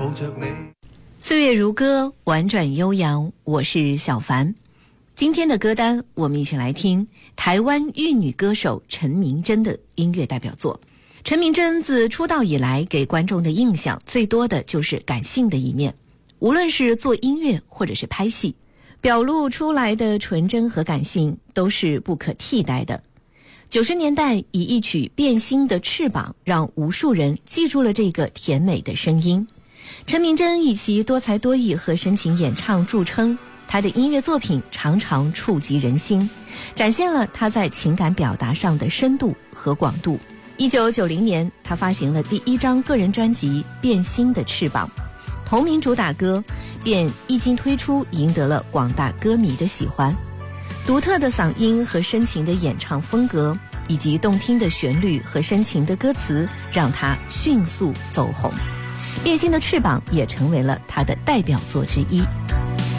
抱着你。 岁月如歌，婉转悠扬，我是小凡。今天的歌单，我们一起来听台湾玉女歌手陈明真的音乐代表作。陈明真自出道以来，给观众的印象最多的就是感性的一面，无论是做音乐或者是拍戏，表露出来的纯真和感性都是不可替代的。90年代以一曲《变心的翅膀》让无数人记住了这个甜美的声音。陈明真以其多才多艺和深情演唱著称，他的音乐作品常常触及人心，展现了他在情感表达上的深度和广度。1990年，他发行了第1张个人专辑《变心的翅膀》，同名主打歌便一经推出，赢得了广大歌迷的喜欢。独特的嗓音和深情的演唱风格，以及动听的旋律和深情的歌词，让他迅速走红。变心的翅膀也成为了他的代表作之一。